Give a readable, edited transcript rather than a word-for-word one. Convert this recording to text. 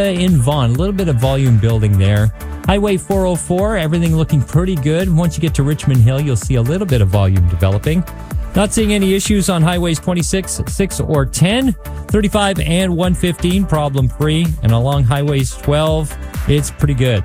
in Vaughan, a little bit of volume building there. Highway 404, everything looking pretty good. Once you get to Richmond Hill, you'll see a little bit of volume developing. Not seeing any issues on highways 26, 6, or 10. 35 and 115, problem free. And along highways 12, it's pretty good.